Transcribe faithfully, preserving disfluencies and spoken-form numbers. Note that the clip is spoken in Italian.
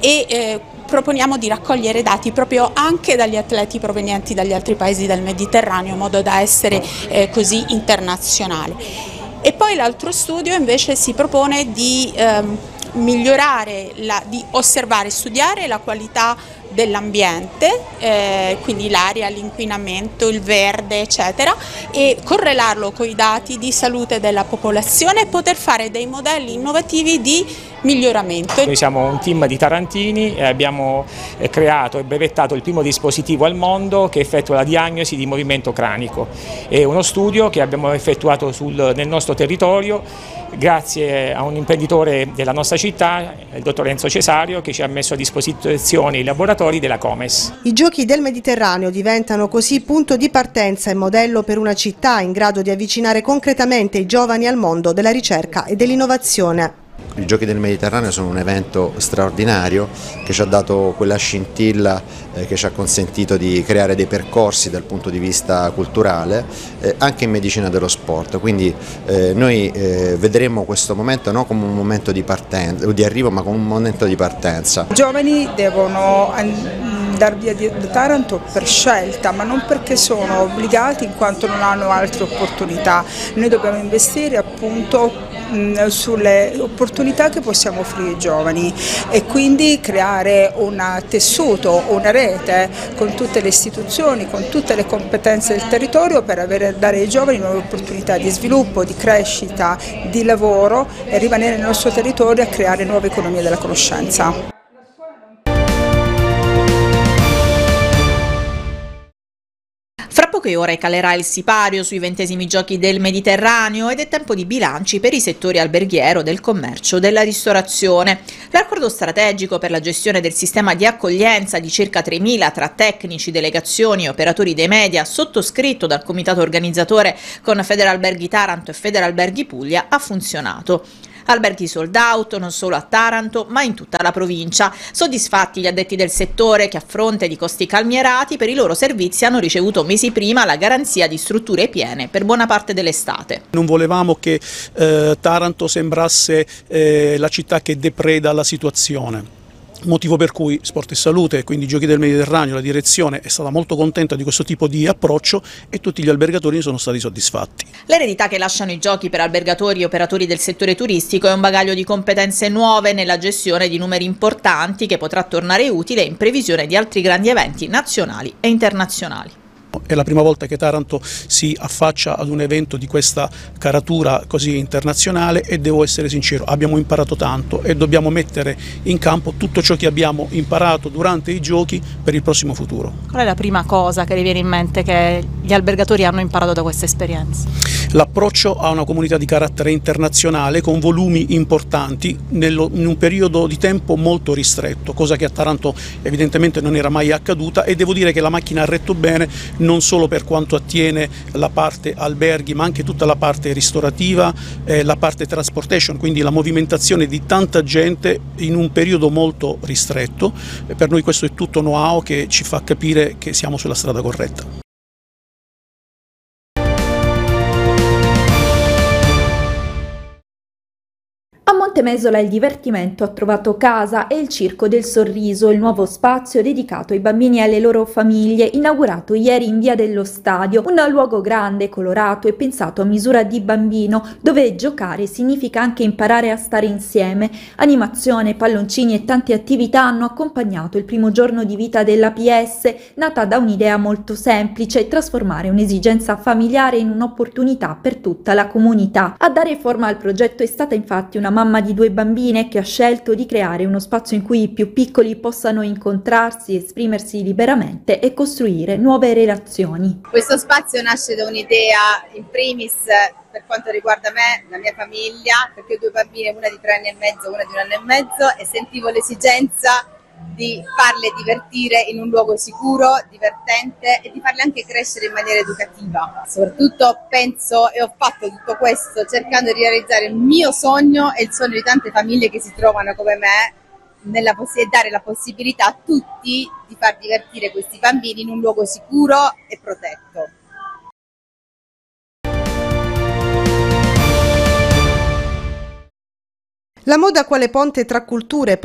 e eh, proponiamo di raccogliere dati proprio anche dagli atleti provenienti dagli altri paesi del Mediterraneo, in modo da essere eh, così internazionale. E poi l'altro studio invece si propone di ehm, migliorare, la, di osservare e studiare la qualità dell'ambiente, eh, quindi l'aria, l'inquinamento, il verde, eccetera, e correlarlo con i dati di salute della popolazione e poter fare dei modelli innovativi di miglioramento. Noi siamo un team di tarantini e abbiamo creato e brevettato il primo dispositivo al mondo che effettua la diagnosi di movimento cranico. È uno studio che abbiamo effettuato sul, nel nostro territorio grazie a un imprenditore della nostra città, il dottor Enzo Cesario, che ci ha messo a disposizione i laboratori della Comes. I Giochi del Mediterraneo diventano così punto di partenza e modello per una città in grado di avvicinare concretamente i giovani al mondo della ricerca e dell'innovazione. I Giochi del Mediterraneo sono un evento straordinario che ci ha dato quella scintilla eh, che ci ha consentito di creare dei percorsi dal punto di vista culturale eh, anche in medicina dello sport, quindi eh, noi eh, vedremo questo momento non come un momento di partenza, di arrivo, ma come un momento di partenza. I giovani devono andare via da Taranto per scelta, ma non perché sono obbligati in quanto non hanno altre opportunità. Noi dobbiamo investire appunto sulle opportunità che possiamo offrire ai giovani e quindi creare un tessuto, una rete con tutte le istituzioni, con tutte le competenze del territorio per avere, dare ai giovani nuove opportunità di sviluppo, di crescita, di lavoro e rimanere nel nostro territorio a creare nuove economie della conoscenza. Fra poche ore calerà il sipario sui ventesimi Giochi del Mediterraneo ed è tempo di bilanci per i settori alberghiero, del commercio, della ristorazione. L'accordo strategico per la gestione del sistema di accoglienza di circa tremila tra tecnici, delegazioni e operatori dei media, sottoscritto dal comitato organizzatore con Federalberghi Taranto e Federalberghi Puglia, ha funzionato. Alberghi sold out non solo a Taranto ma in tutta la provincia. Soddisfatti gli addetti del settore che a fronte di costi calmierati per i loro servizi hanno ricevuto mesi prima la garanzia di strutture piene per buona parte dell'estate. Non volevamo che eh, Taranto sembrasse eh, la città che depreda la situazione. Motivo per cui Sport e Salute e quindi i Giochi del Mediterraneo, la direzione è stata molto contenta di questo tipo di approccio e tutti gli albergatori sono stati soddisfatti. L'eredità che lasciano i giochi per albergatori e operatori del settore turistico è un bagaglio di competenze nuove nella gestione di numeri importanti che potrà tornare utile in previsione di altri grandi eventi nazionali e internazionali. È la prima volta che Taranto si affaccia ad un evento di questa caratura così internazionale e devo essere sincero, abbiamo imparato tanto e dobbiamo mettere in campo tutto ciò che abbiamo imparato durante i giochi per il prossimo futuro. Qual è la prima cosa che le viene in mente che gli albergatori hanno imparato da questa esperienza? L'approccio a una comunità di carattere internazionale con volumi importanti nello, in un periodo di tempo molto ristretto, cosa che a Taranto evidentemente non era mai accaduta, e devo dire che la macchina ha retto bene non solo per quanto attiene la parte alberghi ma anche tutta la parte ristorativa, eh, la parte transportation, quindi la movimentazione di tanta gente in un periodo molto ristretto. E per noi questo è tutto know-how che ci fa capire che siamo sulla strada corretta. A Montemesola il divertimento ha trovato casa e il Circo del Sorriso, il nuovo spazio dedicato ai bambini e alle loro famiglie, inaugurato ieri in via dello Stadio, un luogo grande, colorato e pensato a misura di bambino, dove giocare significa anche imparare a stare insieme. Animazione, palloncini e tante attività hanno accompagnato il primo giorno di vita della P S, nata da un'idea molto semplice: trasformare un'esigenza familiare in un'opportunità per tutta la comunità. A dare forma al progetto è stata infatti una mamma di due bambine che ha scelto di creare uno spazio in cui i più piccoli possano incontrarsi, esprimersi liberamente e costruire nuove relazioni. Questo spazio nasce da un'idea in primis per quanto riguarda me, la mia famiglia, perché ho due bambine, una di tre anni e mezzo, una di un anno e mezzo, e sentivo l'esigenza di farle divertire in un luogo sicuro, divertente, e di farle anche crescere in maniera educativa. Soprattutto penso, e ho fatto tutto questo cercando di realizzare il mio sogno e il sogno di tante famiglie che si trovano come me, nella poss- e dare la possibilità a tutti di far divertire questi bambini in un luogo sicuro e protetto. La moda quale ponte tra culture